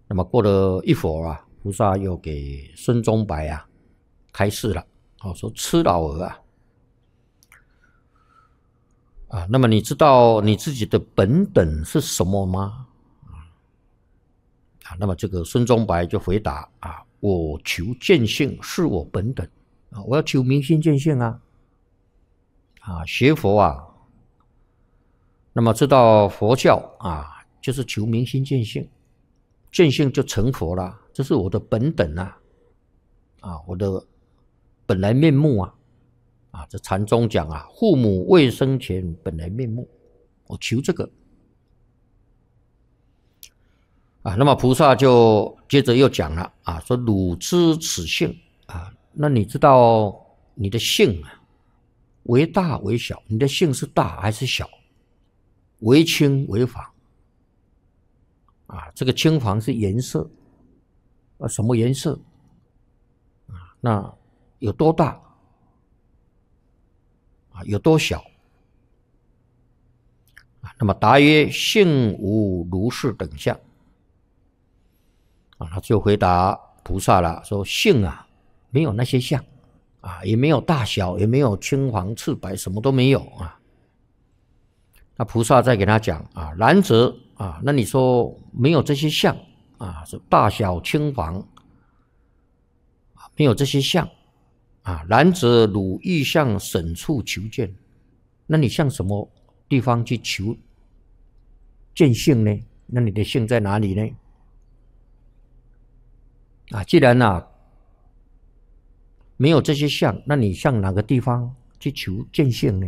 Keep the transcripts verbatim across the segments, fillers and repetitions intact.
那么过了一会儿啊，菩萨又给孙中白啊开示了，哦，说痴老儿啊，啊，那么你知道你自己的本等是什么吗？啊，那么这个孙中白就回答啊，我求见性是我本等啊，我要求明心见性啊，啊，学佛啊，那么知道佛教啊，就是求明心见性，见性就成佛了，这是我的本等啊，啊，我的本来面目啊，啊，这禅宗讲啊，父母未生前本来面目，我求这个。啊，那么菩萨就接着又讲了啊，说汝知此性啊，那你知道你的性啊，为大为小，你的性是大还是小？为轻为房啊，这个轻房是颜色啊，什么颜色啊？那有多大啊？有多小啊？那么答曰：性无如是等相。啊，他就回答菩萨了，说性啊，没有那些相啊，也没有大小，也没有青黄赤白，什么都没有啊。那菩萨再给他讲啊，然则啊，那你说没有这些相啊，是大小青黄啊，没有这些相啊，然则汝欲向甚处求见？那你向什么地方去求见性呢？那你的性在哪里呢？啊，既然啊没有这些相，那你向哪个地方去求见性呢？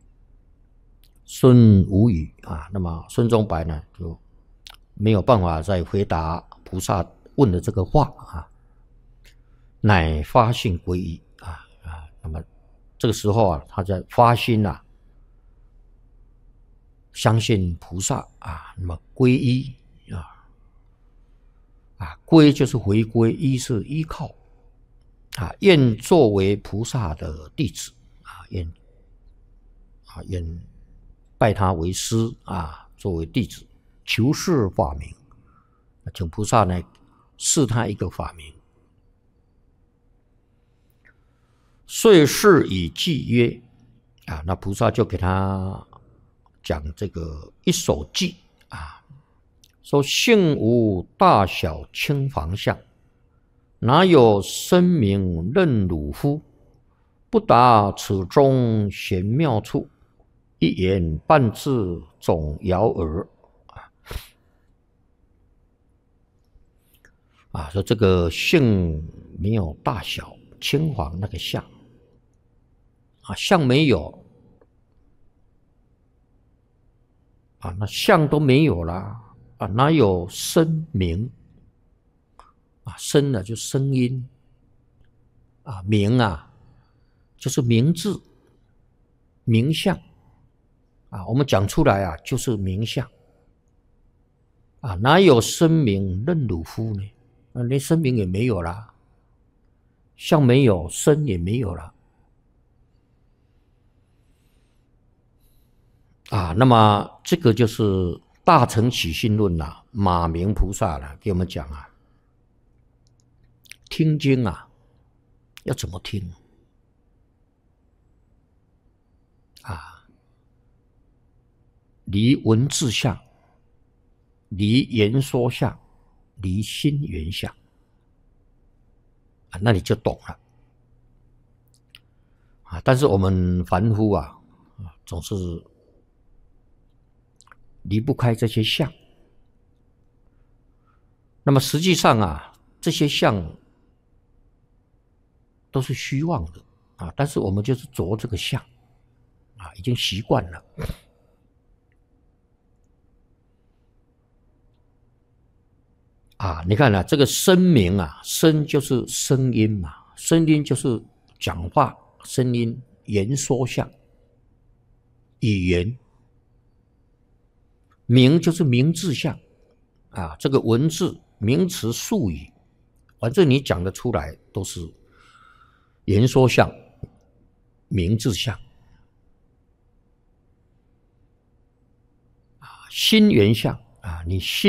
孙无语啊，那么孙中白呢就没有办法再回答菩萨问的这个话啊，乃发心皈依啊啊，那么这个时候啊，他在发心啊，相信菩萨啊，那么皈依啊。啊，归就是回归，依是依靠，啊，愿作为菩萨的弟子，啊，愿啊愿拜他为师啊，作为弟子，求示法名，请菩萨呢示他一个法名。遂示以偈曰，啊，那菩萨就给他讲这个一首偈啊。说性无大小轻房相，哪有声名任汝夫？不达此中玄妙处，一言半字总摇耳。啊，说这个性没有大小轻黄那个相，啊，相没有，啊，那相都没有啦。啊，哪有声名啊？声呢就声音啊，名啊就是名字、名相啊。我们讲出来啊，就是名相啊。哪有声名任汝夫呢？啊，连声名也没有啦，相没有，声也没有了啊。那么这个就是大乘起信论呐、啊，马明菩萨啦给我们讲啊，听经啊要怎么听啊？离文字相，离言说相，离心缘相啊，那你就懂了啊。但是我们凡夫啊，总是离不开这些相。那么实际上啊，这些相都是虚妄的啊，但是我们就是着这个相啊，已经习惯了啊。你看啊，这个声名啊，声就是声音嘛，声音就是讲话声音，言说相，语言。名就是名字相啊，这个文字、名词、术语，反正你讲得出来都是言说相、名字相啊，心缘相啊，你心